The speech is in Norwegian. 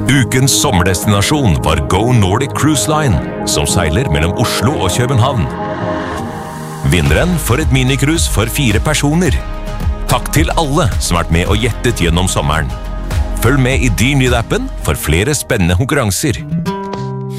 Ukens sommerdestinasjon var Go Nordic Cruise Line, som seiler mellom Oslo og København. Vinneren får et minikrus for 4 personer. Takk til alle som har vært med og gjettet gjennom sommeren. Følg med i Dynlyd-appen for flere spennende konkurranser.